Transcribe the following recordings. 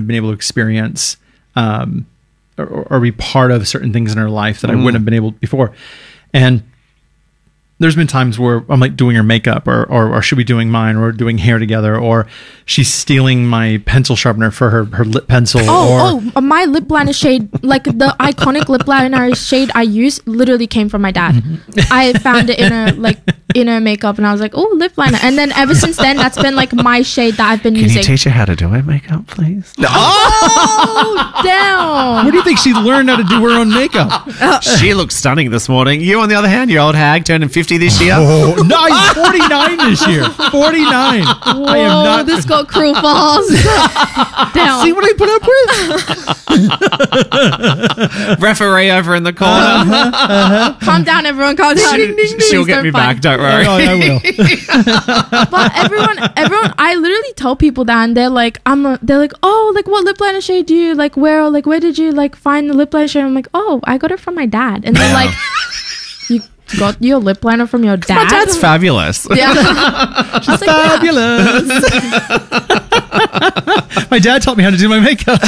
been able to experience or be part of certain things in her life that I wouldn't have been able before. And there's been times where I'm like doing her makeup or she'll be doing mine or doing hair together, or she's stealing my pencil sharpener for her lip pencil. My lip liner shade, like the iconic lip liner shade I use, literally came from my dad. I found it in her makeup and I was like, oh, lip liner. And then ever since then, that's been like my shade that I've been using. Can you teach her how to do her makeup, please? No. Oh, damn. Where do you think she learned how to do her own makeup? She looks stunning this morning. You, on the other hand, your old hag turning 50 this year. Oh, no, I'm 49 this year. 49. Whoa, I am not. This got cruel fast. Damn. See what I put up with? Referee over in the corner. Calm down, everyone. Calm down. She'll get me back, don't worry. Oh, I will. But everyone, I literally tell people that, and they're like, oh, like what lip liner shade do you like wear? Or, like, where did you like find the lip liner shade? I'm like, oh, I got it from my dad. And they're like, you got your lip liner from your dad? My dad's fabulous. Yeah. She's fabulous. My dad taught me how to do my makeup.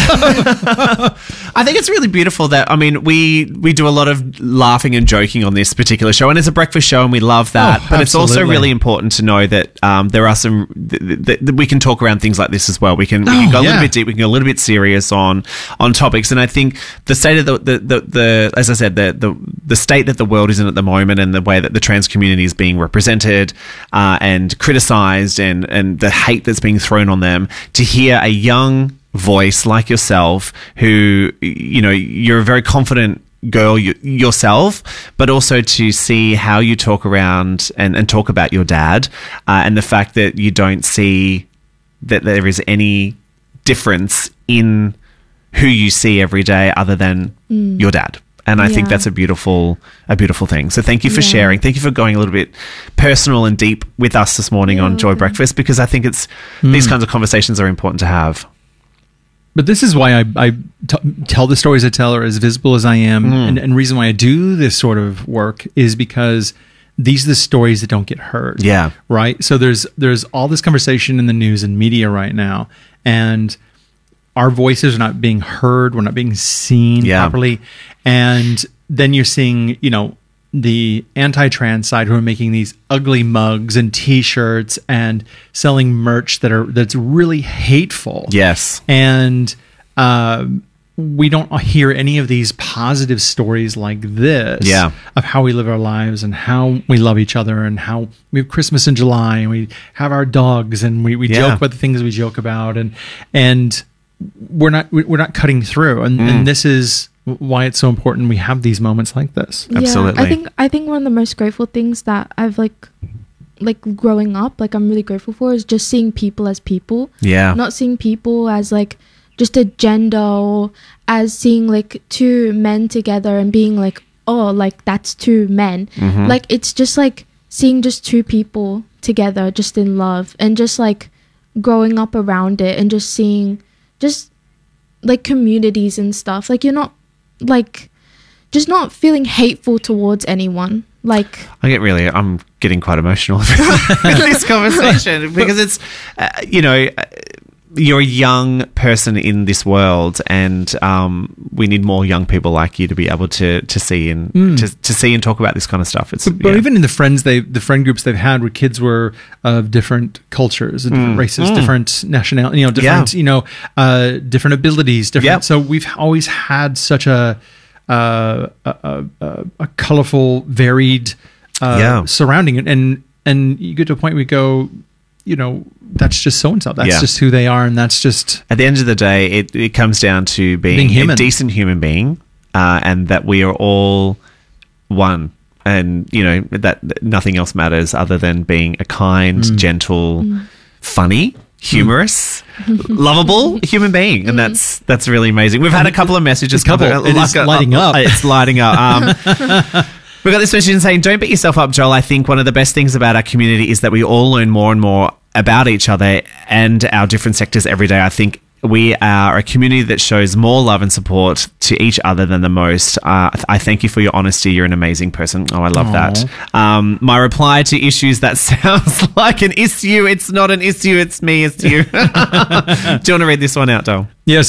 I think it's really beautiful that, I mean, we do a lot of laughing and joking on this particular show, and it's a breakfast show and we love that. But it's also really important to know that there are some, that we can talk around things like this as well. We can go a little bit deep, we can go a little bit serious on topics. And I think the state of the as I said, the state that the world is in at the moment, and the way that the trans community is being represented and criticized, and the hate that's being thrown on them, to hear a young voice like yourself, who, you know, you're a very confident girl yourself, but also to see how you talk around and talk about your dad, and the fact that you don't see that there is any difference in who you see every day other than your dad. And I think that's a beautiful thing. So thank you for sharing. Thank you for going a little bit personal and deep with us this morning on Joy Breakfast, because I think these kinds of conversations are important to have. But this is why I tell the stories I tell, or as visible as I am. And reason why I do this sort of work is because these are the stories that don't get heard. Yeah. Right? So there's all this conversation in the news and media right now, and our voices are not being heard. We're not being seen properly. And then you're seeing, you know, the anti-trans side who are making these ugly mugs and T-shirts and selling merch that's really hateful. Yes. And we don't hear any of these positive stories like this of how we live our lives and how we love each other and how we have Christmas in July and we have our dogs and we joke about the things we joke about, and we're not cutting through, and this is why it's so important we have these moments like this. Absolutely. I think one of the most grateful things that I've like growing up, like I'm really grateful for, is just seeing people as people. Yeah. Not seeing people as like just a gender, or as seeing like two men together and being like, oh, like that's two men. Like it's just like seeing just two people together just in love, and just like growing up around it, and just seeing just like communities and stuff. Like you're not like just not feeling hateful towards anyone. Like I'm getting quite emotional with this conversation, because it's you know, you're a young person in this world, and we need more young people like you to be able to see and to see and talk about this kind of stuff. But even in the friend groups they've had, where kids were of different cultures, different races, different nationality, you know, different you know, different abilities, different. So we've always had such a colorful, varied surrounding, and you get to a point where you go, you know, that's just so-and-so. That's just who they are, and that's just... At the end of the day, it comes down to being a decent human being, and that we are all one. And, you know, that nothing else matters other than being a kind, gentle, funny, humorous, lovable human being. And that's really amazing. We've had a couple of messages. It's lighting up. It's lighting up. We've got this message saying, don't beat yourself up, Joel. I think one of the best things about our community is that we all learn more and more about each other and our different sectors every day. I think we are a community that shows more love and support to each other than the most. I thank you for your honesty. You're an amazing person. Oh, I love that. My reply to issues that sounds like an issue. It's not an issue. It's me. It's you. Do you want to read this one out, Joel? Yes.